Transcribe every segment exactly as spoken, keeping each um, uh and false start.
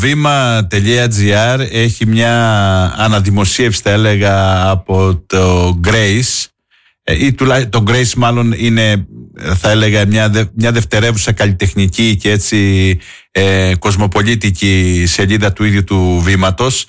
Βήμα.gr έχει μια αναδημοσίευση, θα έλεγα, από το Grace, ή τουλάχιστον το Grace μάλλον είναι, θα έλεγα, μια, δε, μια δευτερεύουσα καλλιτεχνική και έτσι ε, κοσμοπολίτικη σελίδα του ίδιου του Βήματος,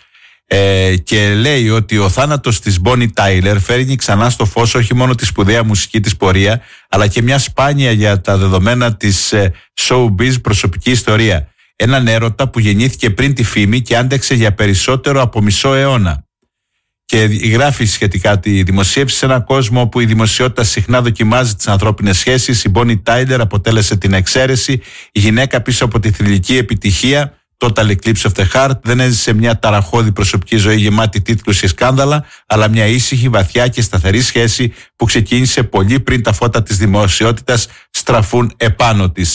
ε, και λέει ότι ο θάνατος της Bonnie Tyler φέρνει ξανά στο φως όχι μόνο τη σπουδαία μουσική της πορεία, αλλά και μια σπάνια για τα δεδομένα της ε, showbiz προσωπική ιστορία. Έναν έρωτα που γεννήθηκε πριν τη φήμη και άντεξε για περισσότερο από μισό αιώνα. Και γράφει σχετικά τη δημοσίευση: σε έναν κόσμο όπου η δημοσιότητα συχνά δοκιμάζει τις ανθρώπινες σχέσεις, η Bonnie Tyler αποτέλεσε την εξαίρεση. Η γυναίκα πίσω από τη θρυλική επιτυχία Total Eclipse of the Heart δεν έζησε μια ταραχώδη προσωπική ζωή γεμάτη τίτλους και σκάνδαλα, αλλά μια ήσυχη, βαθιά και σταθερή σχέση που ξεκίνησε πολύ πριν τα φώτα της δημοσιότητας στραφούν επάνω της.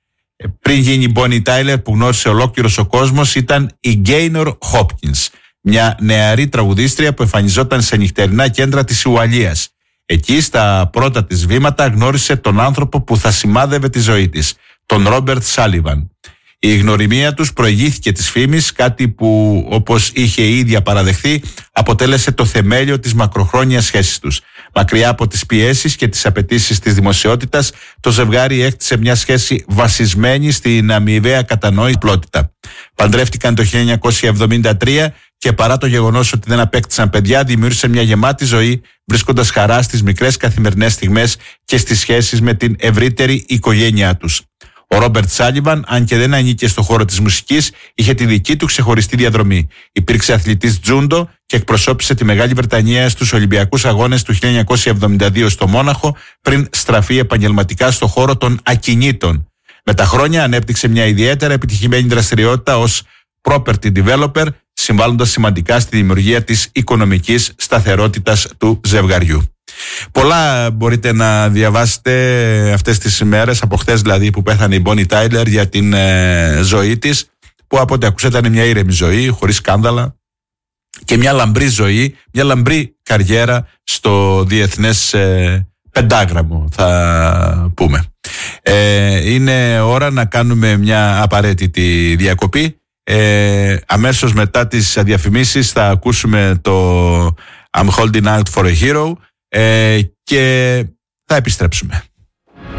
Πριν γίνει η Bonnie Tyler που γνώρισε ολόκληρος ο κόσμος, ήταν η Gaynor Hopkins, μια νεαρή τραγουδίστρια που εμφανιζόταν σε νυχτερινά κέντρα της Ουαλίας. Εκεί στα πρώτα της βήματα γνώρισε τον άνθρωπο που θα σημάδευε τη ζωή της, τον Ρόμπερτ Σάλιβαν. Η γνωριμία τους προηγήθηκε της φήμης, κάτι που, όπως είχε η ίδια παραδεχθεί, αποτέλεσε το θεμέλιο της μακροχρόνιας σχέσης τους. Μακριά από τις πιέσεις και τις απαιτήσεις της δημοσιότητας, το ζευγάρι έκτισε μια σχέση βασισμένη στην αμοιβαία κατανόηση και απλότητα. Παντρεύτηκαν το χίλια εννιακόσια εβδομήντα τρία και παρά το γεγονός ότι δεν απέκτησαν παιδιά, δημιούργησαν μια γεμάτη ζωή, βρίσκοντας χαρά στις μικρές καθημερινές στιγμές και στις σχέσεις με την ευρύτερη οικογένειά τους. Ο Ρόμπερτ Σάλιβαν, αν και δεν ανήκε στον χώρο της μουσικής, είχε τη δική του ξεχωριστή διαδρομή. Υπήρξε αθλητής τζούντο και εκπροσώπησε τη Μεγάλη Βρετανία στους Ολυμπιακούς Αγώνες του χίλια εννιακόσια εβδομήντα δύο στο Μόναχο, πριν στραφεί επαγγελματικά στον χώρο των ακινήτων. Με τα χρόνια ανέπτυξε μια ιδιαίτερα επιτυχημένη δραστηριότητα ως property developer, συμβάλλοντας σημαντικά στη δημιουργία της οικονομικής σταθερότητας του ζευγαριού. Πολλά μπορείτε να διαβάσετε αυτές τις ημέρες, από χθες δηλαδή που πέθανε η Bonnie Tyler, για την ε, ζωή της, που από ό,τι ακούσατε ήταν μια ήρεμη ζωή, χωρίς σκάνδαλα, και μια λαμπρή ζωή, μια λαμπρή καριέρα στο διεθνές ε, πεντάγραμμο, θα πούμε. Ε, είναι ώρα να κάνουμε μια απαραίτητη διακοπή. Ε, αμέσως μετά τις διαφημίσεις θα ακούσουμε το I'm Holding Out for a Hero, ε, και θα επιστρέψουμε.